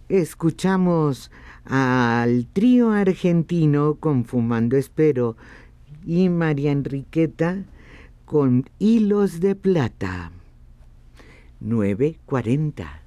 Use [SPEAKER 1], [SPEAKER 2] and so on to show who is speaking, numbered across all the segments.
[SPEAKER 1] escuchamos al trío argentino con Fumando Espero y María Enriqueta con Hilos de Plata. 9:40.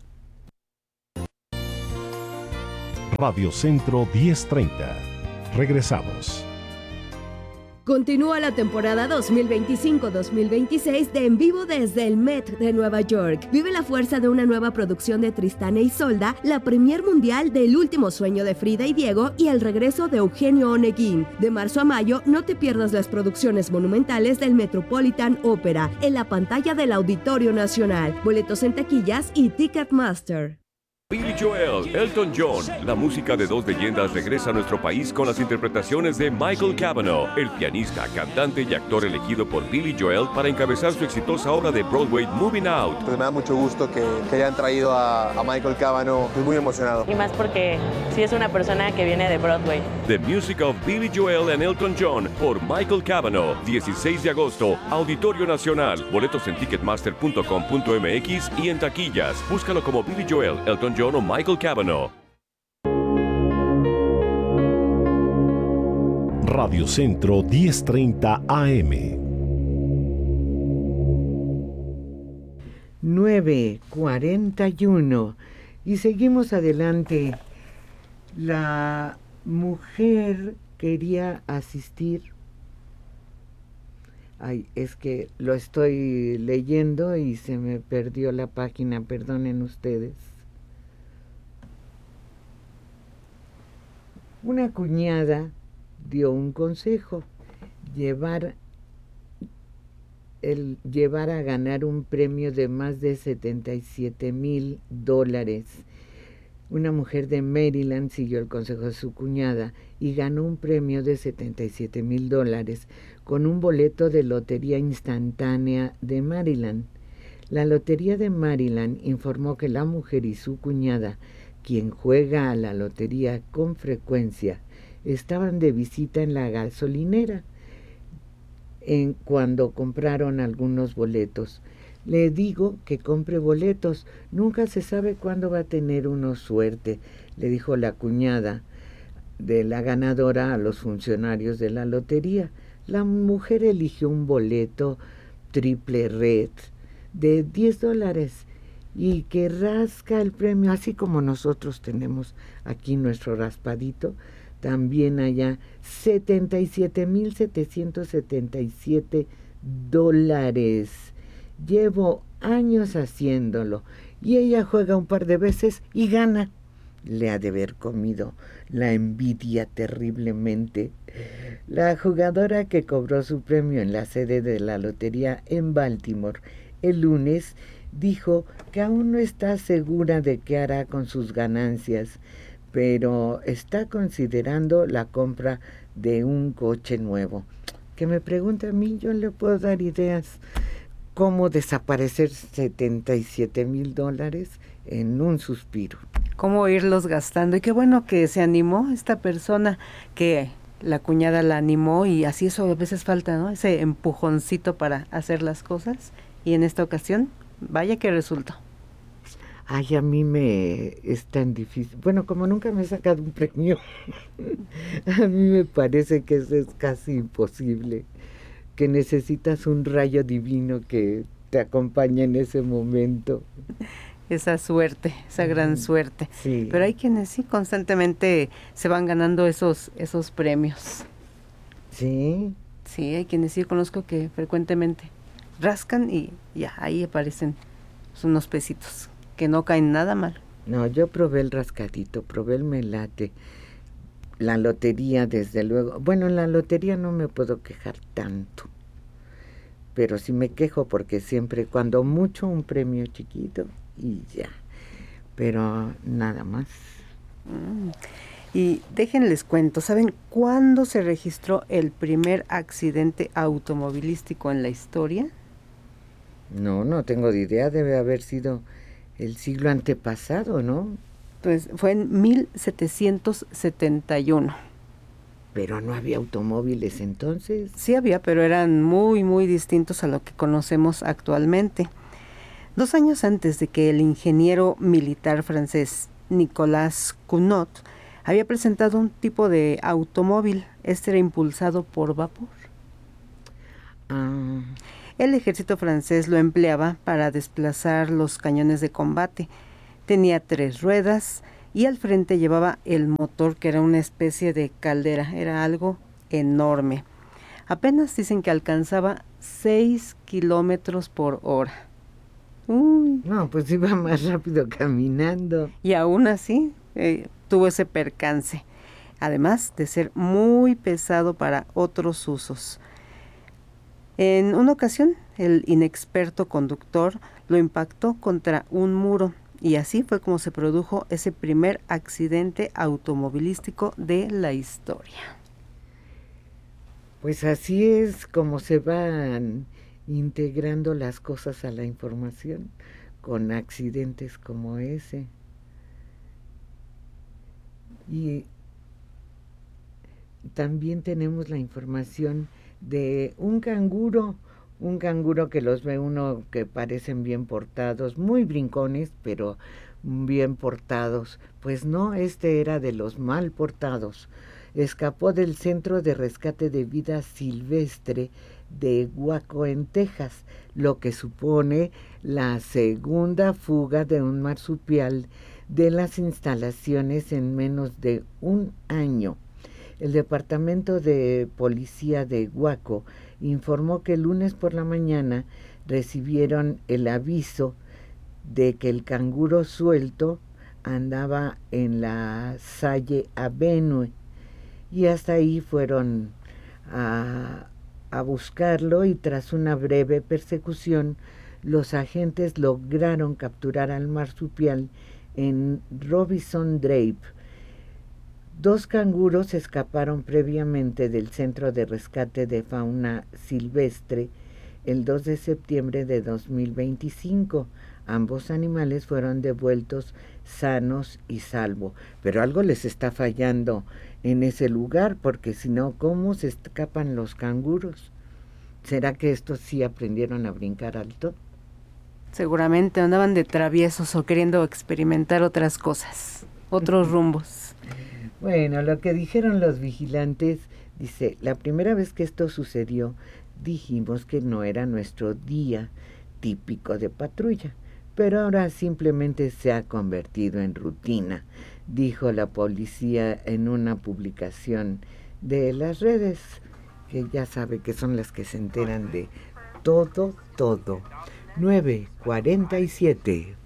[SPEAKER 2] Radio Centro 1030. Regresamos.
[SPEAKER 3] Continúa la temporada 2025-2026 de En Vivo desde el Met de Nueva York. Vive la fuerza de una nueva producción de Tristán e Isolda, la premier mundial del Último Sueño de Frida y Diego y el regreso de Eugenio Oneguín. De marzo a mayo, no te pierdas las producciones monumentales del Metropolitan Opera en la pantalla del Auditorio Nacional. Boletos en taquillas y Ticketmaster.
[SPEAKER 4] Billy Joel, Elton John, la música de dos leyendas regresa a nuestro país con las interpretaciones de Michael Cavanaugh, el pianista, cantante y actor elegido por Billy Joel para encabezar su exitosa obra de Broadway Moving Out.
[SPEAKER 5] Pues me da mucho gusto que hayan traído a Michael Cavanaugh. Estoy muy emocionado.
[SPEAKER 6] Y más porque sí es una persona que viene de Broadway.
[SPEAKER 4] The Music of Billy Joel and Elton John por Michael Cavanaugh, 16 de agosto, Auditorio Nacional. Boletos en ticketmaster.com.mx y en taquillas. Búscalo como Billy Joel, Elton John o Michael Cavanaugh.
[SPEAKER 2] Radio Centro 1030 AM.
[SPEAKER 1] 9:41. Y seguimos adelante. La mujer quería asistir. Ay, es que lo estoy leyendo y se me perdió la página, perdonen ustedes. Una cuñada dio un consejo: llevar a ganar un premio de más de $77,000. Una mujer de Maryland siguió el consejo de su cuñada y ganó un premio de $77,000 con un boleto de lotería instantánea de Maryland. La lotería de Maryland informó que la mujer y su cuñada, quien juega a la lotería con frecuencia, estaban de visita en la gasolinera cuando compraron algunos boletos. Le digo que compre boletos, nunca se sabe cuándo va a tener uno suerte, le dijo la cuñada de la ganadora a los funcionarios de la lotería. La mujer eligió un boleto triple red de $10 y que rasca el premio, así como nosotros tenemos aquí nuestro raspadito, también allá $77,777. Llevo años haciéndolo y ella juega un par de veces y gana. Le ha de haber comido la envidia terriblemente. La jugadora que cobró su premio en la sede de la lotería en Baltimore el lunes dijo que aún no está segura de qué hará con sus ganancias, pero está considerando la compra de un coche nuevo. Que me pregunta a mí, yo le puedo dar ideas. ¿Cómo desaparecer $77,000 en un suspiro?
[SPEAKER 7] ¿Cómo irlos gastando? Y qué bueno que se animó esta persona, que la cuñada la animó, y así eso a veces falta, ¿no? Ese empujoncito para hacer las cosas, y en esta ocasión, vaya que resultó.
[SPEAKER 1] Ay, a mí me es tan difícil. Bueno, como nunca me he sacado un premio, a mí me parece que eso es casi imposible, que necesitas un rayo divino que te acompañe en ese momento.
[SPEAKER 7] Esa suerte, esa gran suerte.
[SPEAKER 1] Sí.
[SPEAKER 7] Pero hay quienes sí constantemente se van ganando esos premios.
[SPEAKER 1] Sí.
[SPEAKER 7] Sí, hay quienes sí conozco que frecuentemente rascan y ya, ahí aparecen unos pesitos que no caen nada mal.
[SPEAKER 1] No, yo probé el rascadito, probé el melate. La lotería, desde luego. Bueno, en la lotería no me puedo quejar tanto, pero sí me quejo porque siempre, cuando mucho, un premio chiquito y ya, pero nada más.
[SPEAKER 7] Y déjenles cuento, ¿saben cuándo se registró el primer accidente automovilístico en la historia?
[SPEAKER 1] No tengo idea, debe haber sido el siglo antepasado, ¿no?
[SPEAKER 7] Pues fue en 1771.
[SPEAKER 1] Pero no había automóviles entonces.
[SPEAKER 7] Sí había, pero eran muy, muy distintos a lo que conocemos actualmente. 2 años antes de que el ingeniero militar francés Nicolas Cugnot, había presentado un tipo de automóvil. Este era impulsado por vapor. El ejército francés lo empleaba para desplazar los cañones de combate. Tenía 3 ruedas y al frente llevaba el motor, que era una especie de caldera. Era algo enorme. Apenas dicen que alcanzaba 6 kilómetros por hora.
[SPEAKER 1] No, pues iba más rápido caminando.
[SPEAKER 7] Y aún así tuvo ese percance, además de ser muy pesado para otros usos. En una ocasión, el inexperto conductor lo impactó contra un muro y así fue como se produjo ese primer accidente automovilístico de la historia.
[SPEAKER 1] Pues así es como se van integrando las cosas a la información, con accidentes como ese. Y también tenemos la información de un canguro que los ve uno que parecen bien portados, muy brincones, pero bien portados. Pues no, este era de los mal portados. Escapó del Centro de Rescate de Vida Silvestre de Waco, en Texas, lo que supone la segunda fuga de un marsupial de las instalaciones en menos de un año. El Departamento de Policía de Waco informó que el lunes por la mañana recibieron el aviso de que el canguro suelto andaba en la Salle Avenue y hasta ahí fueron a buscarlo, y tras una breve persecución los agentes lograron capturar al marsupial en Robinson Drive. 2 canguros escaparon previamente del Centro de Rescate de Fauna Silvestre el 2 de septiembre de 2025. Ambos animales fueron devueltos sanos y salvos, pero algo les está fallando en ese lugar, porque si no, ¿cómo se escapan los canguros? ¿Será que estos sí aprendieron a brincar alto?
[SPEAKER 7] Seguramente andaban de traviesos o queriendo experimentar otras cosas, otros rumbos.
[SPEAKER 1] Bueno, lo que dijeron los vigilantes, dice, la primera vez que esto sucedió, dijimos que no era nuestro día típico de patrulla, pero ahora simplemente se ha convertido en rutina, dijo la policía en una publicación de las redes, que ya sabe que son las que se enteran de todo. 9:47.